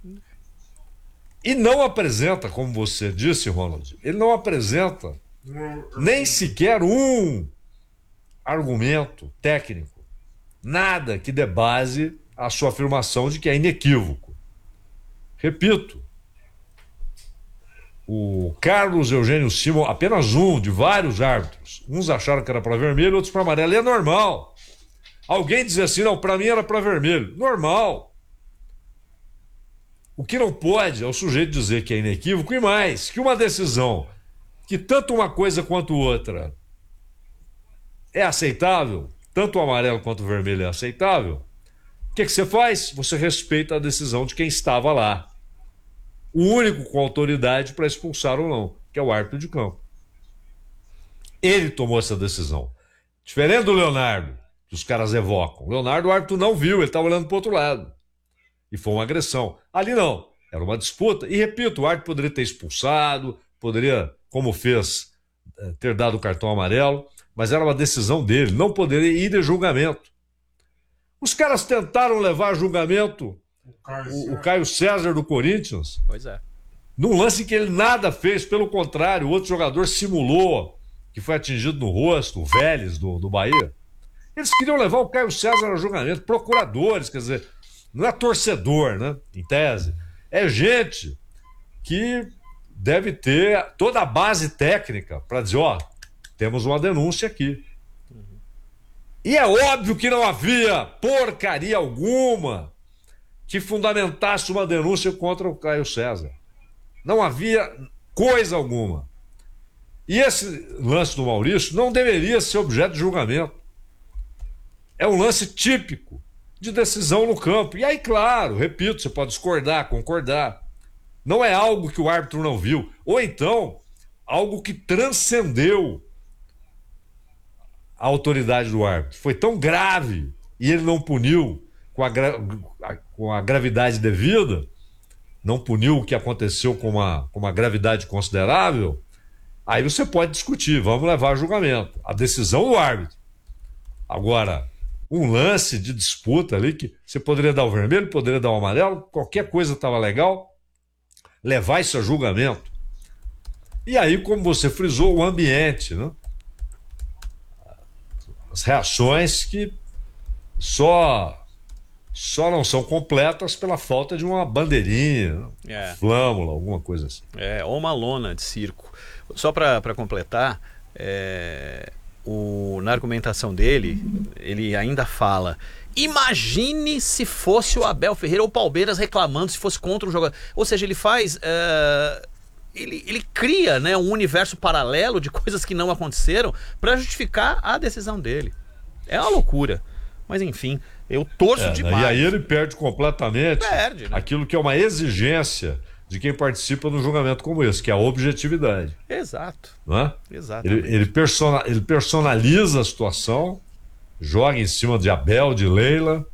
E não apresenta, como você disse, Ronald, ele não apresenta nem sequer um argumento técnico, nada que dê base à sua afirmação de que é inequívoco. Repito, o Carlos Eugênio Simon, apenas um de vários árbitros, uns acharam que era para vermelho, outros para amarelo, e é normal. Alguém dizer assim, não, para mim era para vermelho, normal. O que não pode é o sujeito dizer que é inequívoco e mais, que uma decisão que tanto uma coisa quanto outra é aceitável, tanto o amarelo quanto o vermelho é aceitável, o que você faz? Você respeita a decisão de quem estava lá. O único com autoridade para expulsar ou não, que é o árbitro de campo. Ele tomou essa decisão. Diferente do Leonardo, que os caras evocam. O Leonardo, o árbitro não viu, ele estava olhando para o outro lado. E foi uma agressão. Ali não, era uma disputa. E repito, o árbitro poderia ter expulsado, poderia, como fez, ter dado o cartão amarelo, mas era uma decisão dele, não poderia ir de julgamento. Os caras tentaram levar a julgamento o Caio César do Corinthians. Pois é. Num lance em que ele nada fez, pelo contrário, o outro jogador simulou que foi atingido no rosto, o Vélez do Bahia. Eles queriam levar o Caio César a julgamento, procuradores, quer dizer, não é torcedor, né? Em tese. É gente que deve ter toda a base técnica para dizer, ó, temos uma denúncia aqui. E é óbvio que não havia porcaria alguma que fundamentasse uma denúncia contra o Caio César. Não havia coisa alguma. E esse lance do Maurício não deveria ser objeto de julgamento. É um lance típico de decisão no campo. E aí, claro, repito, você pode discordar, concordar. Não é algo que o árbitro não viu. Ou então, algo que transcendeu a autoridade do árbitro. Foi tão grave e ele não puniu com a gravidade devida, não puniu o que aconteceu com uma gravidade considerável, aí você pode discutir, vamos levar a julgamento. A decisão do árbitro. Agora, um lance de disputa ali que você poderia dar o vermelho, poderia dar o amarelo, qualquer coisa estava legal, levar isso a julgamento. E aí, como você frisou, o ambiente, né? As reações que só não são completas pela falta de uma bandeirinha, flâmula, alguma coisa assim. Ou uma lona de circo. Só para completar, na argumentação dele, ele ainda fala: imagine se fosse o Abel Ferreira ou o Palmeiras reclamando se fosse contra o jogador. Ou seja, ele faz... Ele cria, né, um universo paralelo de coisas que não aconteceram para justificar a decisão dele. É uma loucura. Mas enfim, eu torço demais. E aí ele perde completamente né? Aquilo que é uma exigência de quem participa num julgamento como esse, que é a objetividade. Exato. Não é? Exatamente. Ele personaliza a situação, joga em cima de Abel, de Leila,